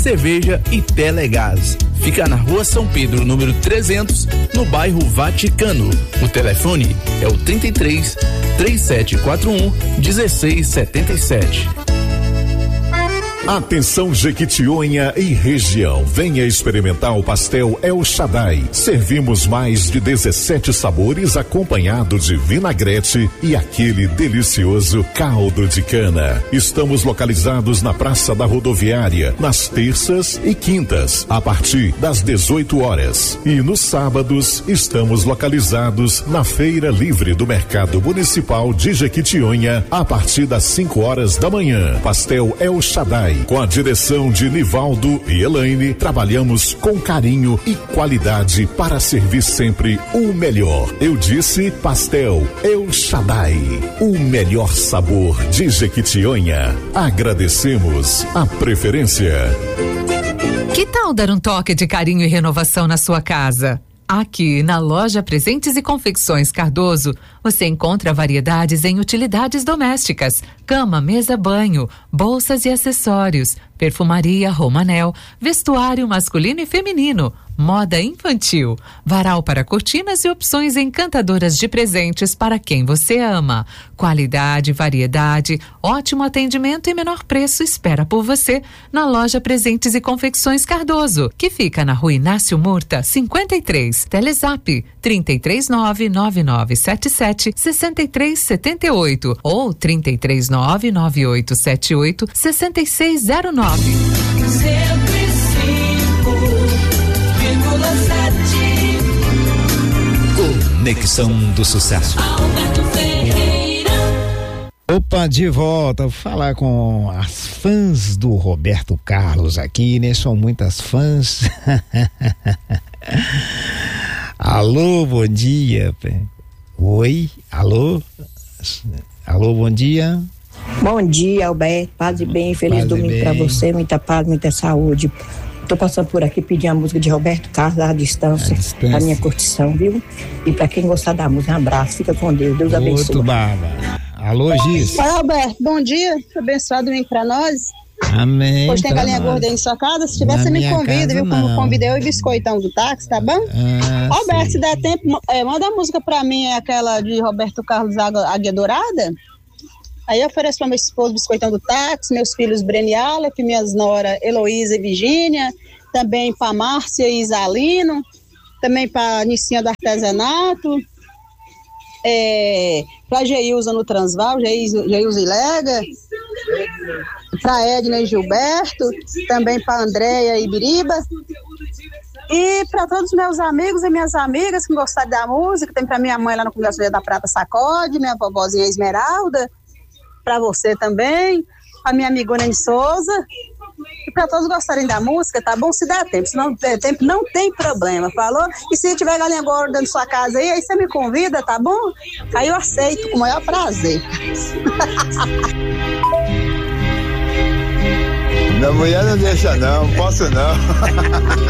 cerveja e Telegás. Fica na Rua São Pedro, número 300, no bairro Vaticano. O telefone é o 33 3741 1677. Atenção Jequitinhonha e região, venha experimentar o pastel El Shaddai. Servimos mais de 17 sabores acompanhado de vinagrete e aquele delicioso caldo de cana. Estamos localizados na Praça da Rodoviária, nas terças e quintas, a partir das 18 horas. E nos sábados estamos localizados na Feira Livre do Mercado Municipal de Jequitinhonha, a partir das 5 horas da manhã. Pastel El Shaddai, com a direção de Nivaldo e Elaine, trabalhamos com carinho e qualidade para servir sempre o melhor. Eu disse pastel El Shaddai, o melhor sabor de Jequitinhonha. Agradecemos a preferência. Que tal dar um toque de carinho e renovação na sua casa? Aqui na loja Presentes e Confecções Cardoso, você encontra variedades em utilidades domésticas, cama, mesa, banho, bolsas e acessórios, perfumaria Romanel, vestuário masculino e feminino, moda infantil, varal para cortinas e opções encantadoras de presentes para quem você ama. Qualidade, variedade, ótimo atendimento e menor preço espera por você na loja Presentes e Confecções Cardoso, que fica na Rua Inácio Murta, 53. Telezap 339-9977-6378 ou 339-9878-6609. 105,7 Conexão do Sucesso. Opa, de volta, vou falar com as fãs do Roberto Carlos aqui, né? São muitas fãs. Alô, bom dia. Oi, alô? Alô, bom dia. Bom dia, Alberto, paz e bem, feliz domingo para você, muita paz, muita saúde. Tô passando por aqui pedir a música de Roberto Carlos à distância, a minha curtição, viu? E para quem gostar da música, um abraço, fica com Deus, Deus abençoe. Outro baba. Alô, Gis. Oi, Alberto, bom dia, abençoado domingo pra nós. Amém. Hoje tem galinha gorda aí em sua casa, se tiver, você me convida, viu? Como convidei eu e biscoitão do táxi, tá bom? Alberto, sim. Se der tempo, manda a música pra mim, aquela de Roberto Carlos, Águia Dourada. Aí eu ofereço pra meu esposo biscoitão do táxi, meus filhos Breno e Aleph, minhas noras Heloísa e Virgínia, também pra Márcia e Isalino, também pra Nicinha do Artesanato, pra Geilza no Transval, Geilza e Lega, pra Edna e Gilberto, também pra Andréia e Biriba, e para todos os meus amigos e minhas amigas que gostarem da música, tem pra minha mãe lá no Congresso da Prata Sacode, minha vovozinha Esmeralda, para você também, a minha amigona de Souza, e para todos gostarem da música, tá bom? Se der tempo, se não der tempo, não tem problema, falou? E se tiver galinha gorda na sua casa aí você me convida, tá bom? Aí eu aceito com o maior prazer. Minha mulher não deixa não, posso não.